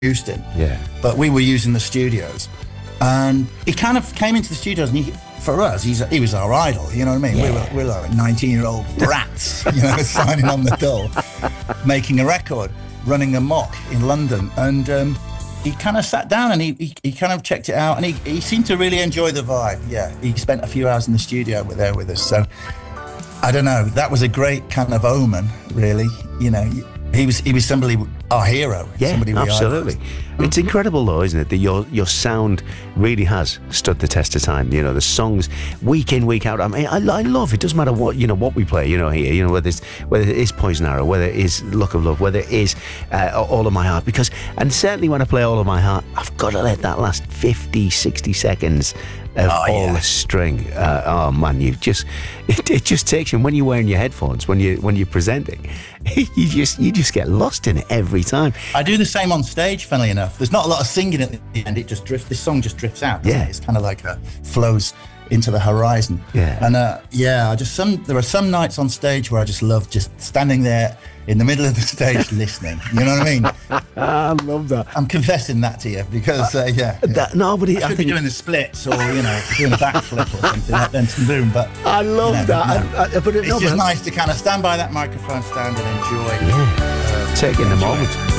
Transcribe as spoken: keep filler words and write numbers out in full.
Houston. Yeah. But we were using the studios. And he kind of came into the studios and he, for us, he's, he was our idol, you know what I mean? Yeah. We were, we were like nineteen-year-old brats, you know, signing on the door, making a record, running amok in London. And um, he kind of sat down and he, he, he kind of checked it out and he, he seemed to really enjoy the vibe. Yeah, he spent a few hours in the studio with there with us. So, I don't know, that was a great kind of omen, really, you know. He was he was somebody, our hero. Yeah, somebody we absolutely. idolized. It's incredible though, isn't it, that your your sound really has stood the test of time. You know, the songs week in, week out. I mean, I, I love it. Doesn't matter what you know what we play. You know here. You know whether it's whether it is Poison Arrow, whether it is Luck of Love, whether it is uh, All of My Heart. Because and certainly when I play All of My Heart, I've got to let that last fifty, sixty seconds of Oh, all yeah. the string. Uh, oh man, you just it, it just takes you. And when you're wearing your headphones, when you when you're presenting, you just you just get lost in it every time. I do the same on stage, funnily enough. There's not a lot of singing at the end. It just drifts. This song just drifts out. doesn't Yeah. it? It's kind of like a flows into the horizon. Yeah. And uh, yeah, I just some there are some nights on stage where I just love just standing there in the middle of the stage listening. You know what I mean? I love that. I'm confessing that to you because uh, yeah, yeah. That nobody. I I should think be doing the splits or you know doing a backflip or something like Benson Boom. But I love no, that. no. I, I, but it, it's no, just but- nice to kind of stand by that microphone stand and enjoy. Yeah, taking the enjoy moment. it.